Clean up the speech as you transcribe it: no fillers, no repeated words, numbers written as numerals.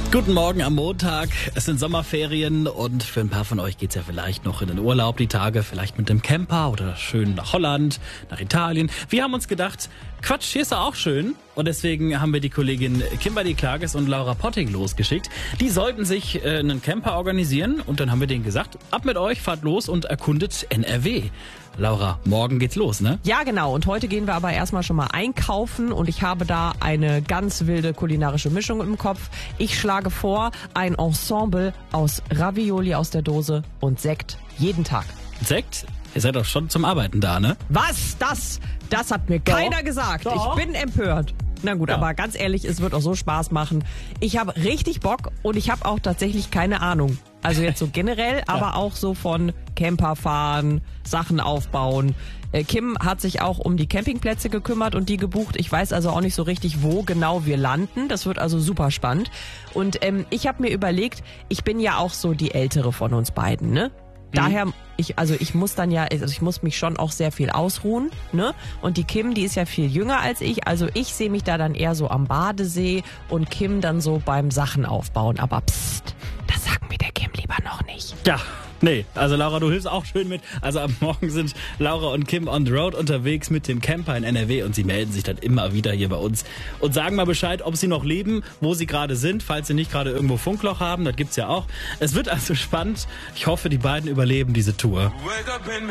Guten Morgen am Montag. Es sind Sommerferien und für ein paar von euch geht's ja vielleicht noch in den Urlaub die Tage, vielleicht mit dem Camper oder schön nach Holland, nach Italien. Wir haben uns gedacht, Quatsch, hier ist ja auch schön. Und deswegen haben wir die Kollegin Kimberly Klages und Laura Potting losgeschickt. Die sollten sich einen Camper organisieren und dann haben wir denen gesagt, ab mit euch, fahrt los und erkundet NRW. Laura, morgen geht's los, ne? Ja, genau. Und heute gehen wir aber erstmal schon mal einkaufen und ich habe da eine ganz wilde kulinarische Mischung im Kopf. Ich schlage vor, ein Ensemble aus Ravioli aus der Dose und Sekt jeden Tag. Sekt? Ihr seid doch schon zum Arbeiten da, ne? Was? Das hat mir keiner gesagt. Doch. Ich bin empört. Na gut, Ja. aber ganz ehrlich, es wird auch so Spaß machen. Ich habe richtig Bock und ich habe auch tatsächlich keine Ahnung. Also jetzt so generell, aber auch so von Camperfahren, Sachen aufbauen. Kim hat sich auch um die Campingplätze gekümmert und die gebucht. Ich weiß also auch nicht so richtig, wo genau wir landen. Das wird also super spannend. Und ich habe mir überlegt, ich bin ja auch so die Ältere von uns beiden, ne? Daher, ich muss mich schon auch sehr viel ausruhen, ne? Und die Kim, die ist ja viel jünger als ich, also ich sehe mich da dann eher so am Badesee und Kim dann so beim Sachen aufbauen. Aber psst, das sagen wir der Kim lieber noch nicht. Ja, nee, also Laura, du hilfst auch schön mit. Also am Morgen sind Laura und Kim on the road unterwegs mit dem Camper in NRW und sie melden sich dann immer wieder hier bei uns und sagen mal Bescheid, ob sie noch leben, wo sie gerade sind, falls sie nicht gerade irgendwo Funkloch haben, das gibt's ja auch. Es wird also spannend. Ich hoffe, die beiden überleben diese Tour.